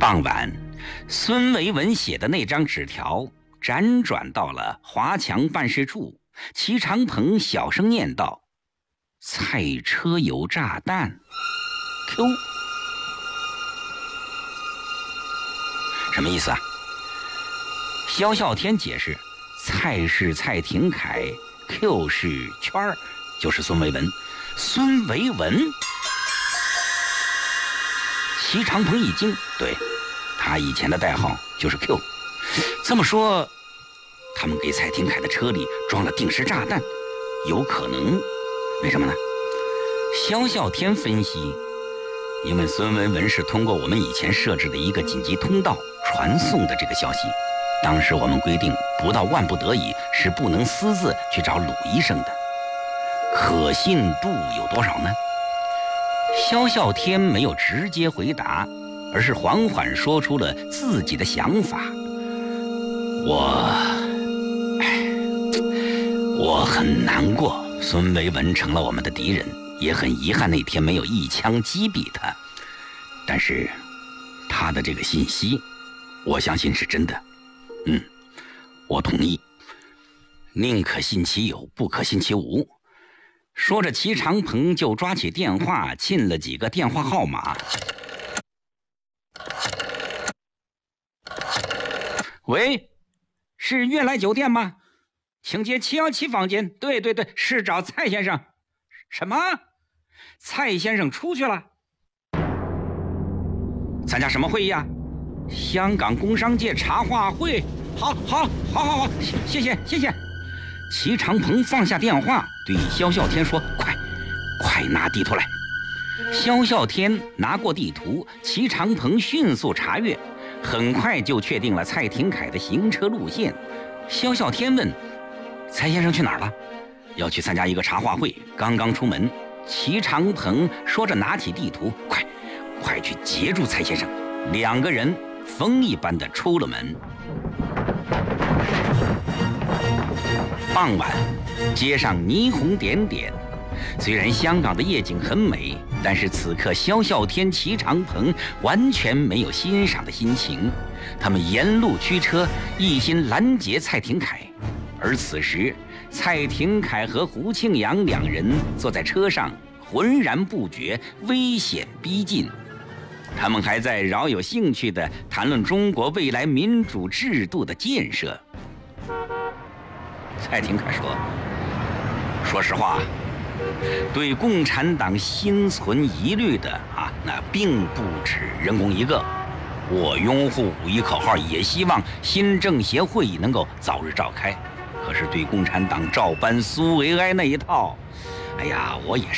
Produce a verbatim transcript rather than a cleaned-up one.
傍晚，孙维文写的那张纸条辗转到了华强办事处，齐长鹏小声念道：“菜车有炸弹 Q。 什么意思啊？萧啸天解释，蔡是蔡廷锴， Q 是圈儿，就是孙维文。孙维文？齐长鹏一惊，对，他以前的代号就是 Q。 这么说，他们给蔡廷锴的车里装了定时炸弹，有可能。为什么呢？萧啸天分析，因为孙维文是通过我们以前设置的一个紧急通道传送的这个消息。当时我们规定，不到万不得已是不能私自去找鲁医生的。可信度有多少呢？萧啸天没有直接回答，而是缓缓说出了自己的想法。我，我很难过，孙维文成了我们的敌人，也很遗憾那天没有一枪击毙他。但是，他的这个信息，我相信是真的。嗯，我同意。宁可信其有，不可信其无。说着，齐长鹏就抓起电话，沁了几个电话号码。喂，是悦来酒店吗？请接七一七房间。对对对，是找蔡先生。什么？蔡先生出去了？参加什么会议啊？香港工商界茶话会。好好好好好，谢谢谢谢。齐长鹏放下电话，对萧啸天说：“快，快拿地图来。”萧啸天拿过地图，齐长鹏迅速查阅，很快就确定了蔡廷锴的行车路线。萧啸天问：“蔡先生去哪儿了？”要去参加一个茶话会，刚刚出门。齐长鹏说着拿起地图：“快，快去截住蔡先生！”两个人风一般的出了门。傍晚，街上霓虹点点。虽然香港的夜景很美，但是此刻萧啸天、齐长鹏完全没有欣赏的心情。他们沿路驱车，一心拦截蔡廷锴。而此时，蔡廷锴和胡庆阳两人坐在车上，浑然不觉危险逼近。他们还在饶有兴趣地谈论中国未来民主制度的建设。蔡廷锴说：“说实话，对共产党心存疑虑的啊，那并不止人工一个。我拥护五一口号，也希望新政协会议能够早日召开。可是对共产党照搬苏维埃那一套，哎呀，我也